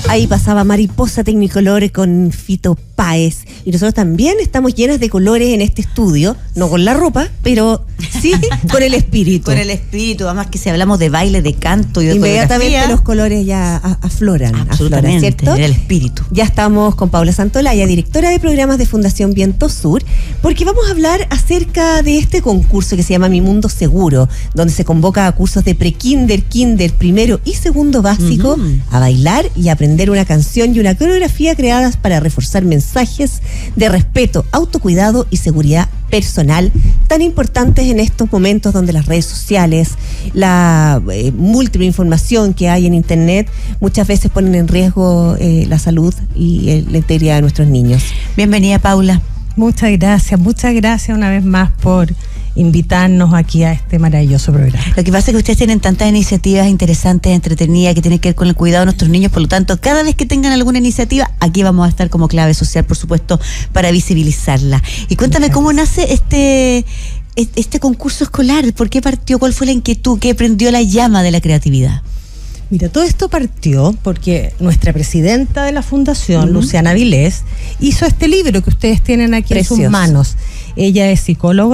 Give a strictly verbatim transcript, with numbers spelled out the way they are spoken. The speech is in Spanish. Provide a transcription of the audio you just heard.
Ahí pasaba Mariposa Tecnicolor con Fito Páez. Y nosotros también estamos llenas de colores en este estudio, no con la ropa, pero sí con el espíritu. Con el espíritu, además que si hablamos de baile, de canto y de inmediatamente coreografía, los colores ya afloran, absolutamente, afloran, ¿cierto? el espíritu. Ya estamos con Paula Santolaya, directora de programas de Fundación Viento Sur, porque vamos a hablar acerca de este concurso que se llama Mi Mundo Seguro, donde se convoca a cursos de pre-kinder, kinder, primero y segundo básico, uh-huh. a bailar y aprender una canción y una coreografía creadas para reforzar mensajes de respeto, autocuidado y seguridad personal, tan importantes en estos momentos donde las redes sociales, la eh, múltiple información que hay en internet, muchas veces ponen en riesgo eh, la salud y eh, la integridad de nuestros niños. Bienvenida, Paula. Muchas gracias, muchas gracias una vez más por invitarnos aquí a este maravilloso programa. Lo que pasa es que ustedes tienen tantas iniciativas interesantes, entretenidas, que tienen que ver con el cuidado de nuestros niños, por lo tanto, cada vez que tengan alguna iniciativa, aquí vamos a estar como clave social, por supuesto, para visibilizarla. Y cuéntame, Muchas ¿cómo gracias. nace este, este concurso escolar? ¿Por qué partió? ¿Cuál fue la inquietud? ¿Qué prendió la llama de la creatividad? Mira, todo esto partió porque nuestra presidenta de la fundación, uh-huh. Luciana Vilés, hizo este libro que ustedes tienen aquí Precioso. en sus manos. Ella es psicóloga